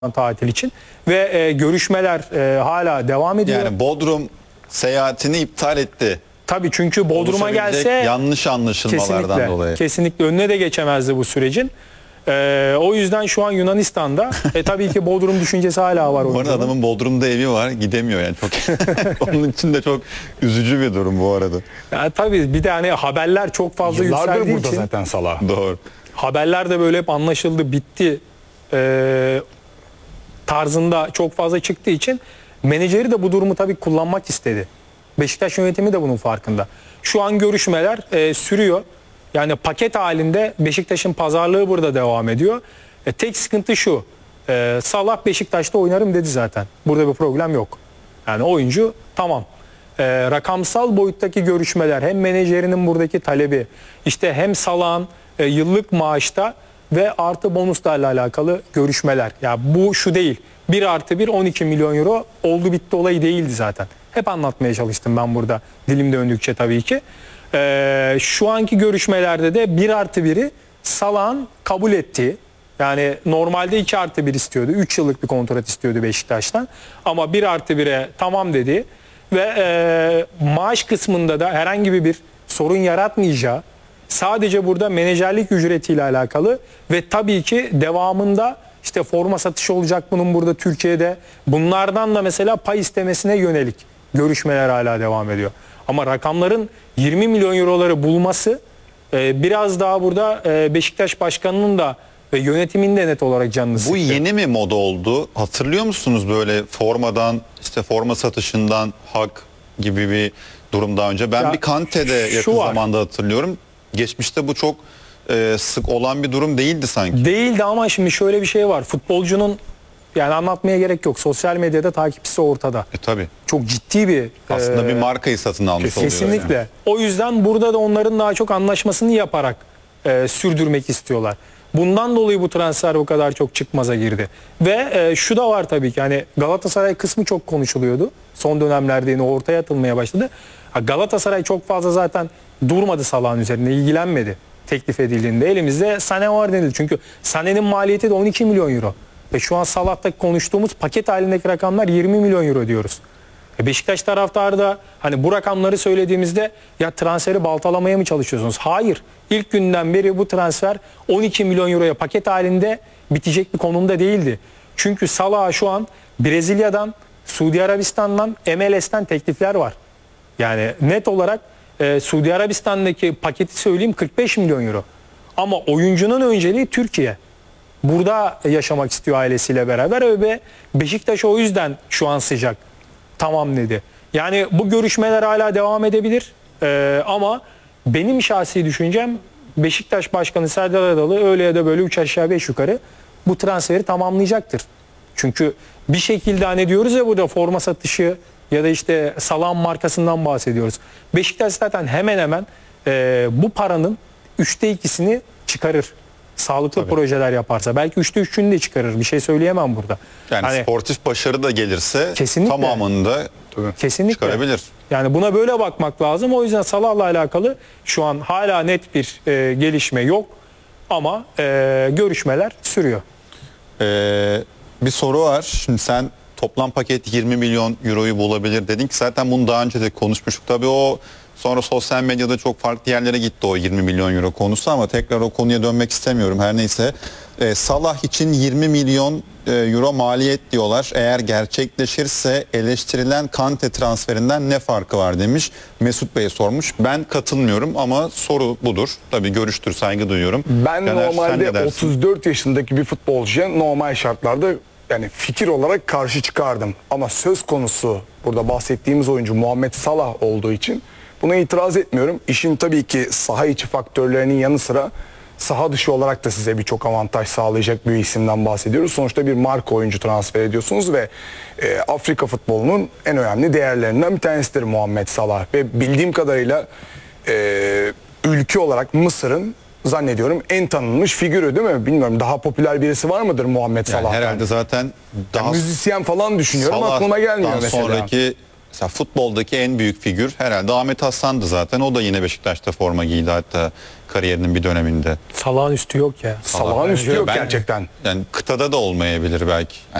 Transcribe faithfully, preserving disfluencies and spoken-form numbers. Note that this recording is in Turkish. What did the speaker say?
tatil için ve e, görüşmeler e, hala devam ediyor. Yani Bodrum seyahatini iptal etti. Tabii çünkü Bodrum'a gelse yanlış anlaşılmalardan kesinlikle, dolayı. Kesinlikle önüne de geçemezdi bu sürecin. Ee, o yüzden şu an Yunanistan'da e, tabii ki Bodrum düşüncesi hala var. Bu arada adamın Bodrum'da evi var, gidemiyor yani. Çok onun için de çok üzücü bir durum bu arada. Ya, tabii bir de hani haberler çok fazla Yıllardır yükseldiği burada için. zaten Salah. Doğru. Haberler de böyle hep anlaşıldı, bitti e, tarzında çok fazla çıktığı için menajeri de bu durumu tabii kullanmak istedi. Beşiktaş yönetimi de bunun farkında. Şu an görüşmeler e, sürüyor. Yani paket halinde Beşiktaş'ın pazarlığı burada devam ediyor. E, tek sıkıntı şu. E, Salah Beşiktaş'ta oynarım dedi zaten. Burada bir problem yok. Yani oyuncu tamam. E, rakamsal boyuttaki görüşmeler, hem menajerinin buradaki talebi, işte hem Salah'ın e, yıllık maaşta ve artı bonuslarla alakalı görüşmeler. Ya bu şu değil. bir artı bir on iki milyon euro oldu bitti olayı değildi zaten. Hep anlatmaya çalıştım ben burada dilim döndükçe tabii ki. Ee, şu anki görüşmelerde de bir artı biri Salah'ın kabul ettiği, yani normalde iki artı bir istiyordu. üç yıllık bir kontrat istiyordu Beşiktaş'tan. Ama bir artı bire tamam dedi ve e, maaş kısmında da herhangi bir sorun yaratmayacağı, sadece burada menajerlik ücretiyle alakalı ve tabii ki devamında işte forma satışı olacak bunun burada Türkiye'de. Bunlardan da mesela pay istemesine yönelik görüşmeler hala devam ediyor. Ama rakamların yirmi milyon euroları bulması e, biraz daha burada e, Beşiktaş Başkanı'nın da ve yönetimin de net olarak canını sıktı. Bu yeni mi moda oldu? Hatırlıyor musunuz böyle formadan, işte forma satışından hak gibi bir durum daha önce? Ben Ya, bir Kante'de yakın var. zamanda hatırlıyorum. Geçmişte bu çok e, sık olan bir durum değildi sanki. Değildi ama şimdi şöyle bir şey var. Futbolcunun, yani anlatmaya gerek yok, sosyal medyada takipçisi ortada. E tabii. Çok ciddi bir Aslında e, bir markayı satın almış oluyor. kesinlikle. Yani. O yüzden burada da onların daha çok anlaşmasını yaparak e, sürdürmek istiyorlar. Bundan dolayı bu transfer bu kadar çok çıkmaza girdi. Ve e, şu da var tabii ki, hani Galatasaray kısmı çok konuşuluyordu. Son dönemlerde yine ortaya atılmaya başladı. Ha, Galatasaray çok fazla zaten durmadı Salah'ın üzerine, ilgilenmedi teklif edildiğinde. Elimizde Sané var denildi. Çünkü Sané'nin maliyeti de on iki milyon euro. Ve şu an Salah'ta konuştuğumuz paket halindeki rakamlar yirmi milyon euro diyoruz. E Beşiktaş taraftarı da hani bu rakamları söylediğimizde ya transferi baltalamaya mı çalışıyorsunuz? Hayır. İlk günden beri bu transfer on iki milyon euroya paket halinde bitecek bir konumda değildi. Çünkü Salah'a şu an Brezilya'dan, Suudi Arabistan'dan, M L S'ten teklifler var. Yani net olarak e, Suudi Arabistan'daki paketi söyleyeyim kırk beş milyon euro. Ama oyuncunun önceliği Türkiye. Burada yaşamak istiyor ailesiyle beraber ve Beşiktaş o yüzden şu an sıcak. Tamam dedi. Yani bu görüşmeler hala devam edebilir ee, ama benim şahsi düşüncem Beşiktaş Başkanı Serdar Adalı öyle ya da böyle üç aşağı beş yukarı bu transferi tamamlayacaktır. Çünkü bir şekilde hani diyoruz ya, burada forma satışı ya da işte Salam markasından bahsediyoruz. Beşiktaş zaten hemen hemen e, bu paranın üçte ikisini çıkarır. Sağlıklı Tabii. projeler yaparsa. Belki üçte üçünü de çıkarır. Bir şey söyleyemem burada. Yani hani, sportif başarı da gelirse kesinlikle, tamamını da kesinlikle çıkarabilir. Yani buna böyle bakmak lazım. O yüzden Salah'la alakalı şu an hala net bir e, gelişme yok. Ama e, görüşmeler sürüyor. Ee, bir soru var. Şimdi sen toplam paket yirmi milyon euroyu bulabilir dedin ki zaten bunu daha önce de konuşmuştuk. Tabii o sonra sosyal medyada çok farklı yerlere gitti o yirmi milyon euro konusu ama tekrar o konuya dönmek istemiyorum. Her neyse ee, Salah için yirmi milyon euro maliyet diyorlar. Eğer gerçekleşirse eleştirilen Kante transferinden ne farkı var demiş. Mesut Bey sormuş. Ben katılmıyorum ama soru budur. Tabii görüştür, saygı duyuyorum. Ben Caner, normalde otuz dört yaşındaki bir futbolcuya normal şartlarda yani fikir olarak karşı çıkardım. Ama söz konusu burada bahsettiğimiz oyuncu Muhammed Salah olduğu için buna itiraz etmiyorum. İşin tabii ki saha içi faktörlerinin yanı sıra saha dışı olarak da size birçok avantaj sağlayacak bir isimden bahsediyoruz. Sonuçta bir marka oyuncu transfer ediyorsunuz ve e, Afrika futbolunun en önemli değerlerinden bir tanesidir Muhammed Salah. Ve bildiğim kadarıyla e, ülke olarak Mısır'ın zannediyorum en tanınmış figürü, değil mi? Bilmiyorum, daha popüler birisi var mıdır Muhammed yani Salah'tan? Herhalde zaten daha yani müzisyen falan düşünüyorum, Salah, aklıma gelmiyor daha mesela. sonraki mesela futboldaki en büyük figür herhalde Ahmet Hasan'dı zaten. O da yine Beşiktaş'ta forma giydi hatta kariyerinin bir döneminde. Salah'ın üstü yok ya. Salah'ın üstü yok Ben- gerçekten. Yani kıtada da olmayabilir belki.